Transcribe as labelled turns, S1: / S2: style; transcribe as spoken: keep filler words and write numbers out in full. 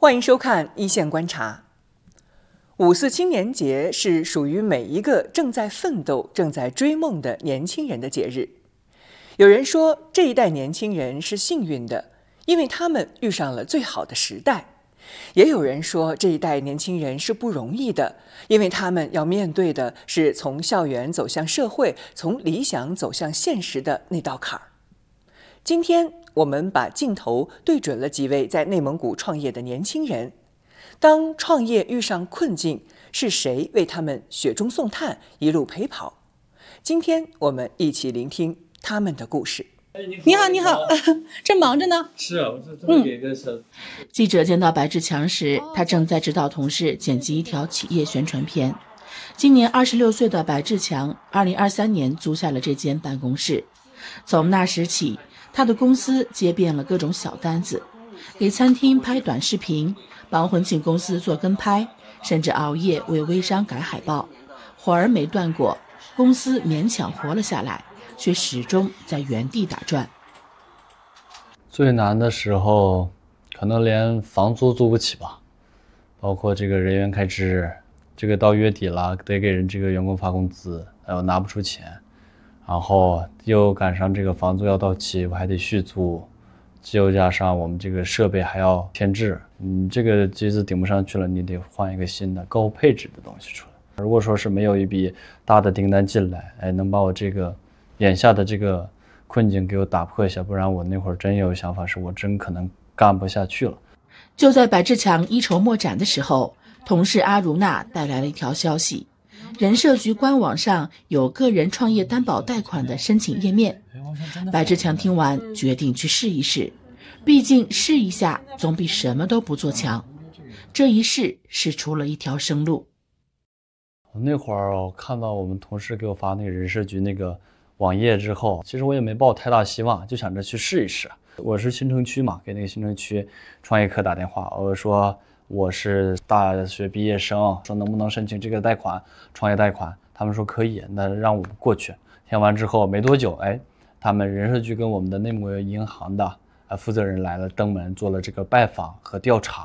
S1: 欢迎收看一线观察。五四青年节是属于每一个正在奋斗、正在追梦的年轻人的节日。有人说，这一代年轻人是幸运的，因为他们遇上了最好的时代；也有人说，这一代年轻人是不容易的，因为他们要面对的是从校园走向社会、从理想走向现实的那道坎儿。今天我们把镜头对准了几位在内蒙古创业的年轻人。当创业遇上困境，是谁为他们雪中送炭，一路陪跑？今天我们一起聆听他们的故事。
S2: 你好，你好，正忙着呢。
S3: 是啊，我这这么给个小、嗯。
S2: 记者见到白志强时，他正在指导同事剪辑一条企业宣传片。今年二十六岁的白志强，二零二三年租下了这间办公室。从那时起，他的公司接遍了各种小单子，给餐厅拍短视频，帮婚庆公司做跟拍，甚至熬夜为微商改海报，活儿没断过，公司勉强活了下来，却始终在原地打转。
S3: 最难的时候，可能连房租租不起吧，包括这个人员开支，这个到月底了得给人这个员工发工资，哎，我拿不出钱。然后又赶上这个房租要到期，我还得续租，又加上我们这个设备还要添置，你这个机子顶不上去了，你得换一个新的高配置的东西出来。如果说是没有一笔大的订单进来，哎，能把我这个眼下的这个困境给我打破一下，不然我那会儿真有想法，是我真可能干不下去了。
S2: 就在白志强一筹莫展的时候，同事阿如娜带来了一条消息。人社局官网上有个人创业担保贷款的申请页面，白志强听完决定去试一试，毕竟试一下总比什么都不做强。这一试试出了一条生路。
S3: 那会儿我看到我们同事给我发那个人社局那个网页之后，其实我也没抱太大希望，就想着去试一试。我是新城区嘛，给那个新城区创业科打电话，我说我是大学毕业生，说能不能申请这个贷款，创业贷款？他们说可以，那让我们过去。填完之后没多久，哎，他们人社局跟我们的内蒙古银行的呃负责人来了登门，做了这个拜访和调查。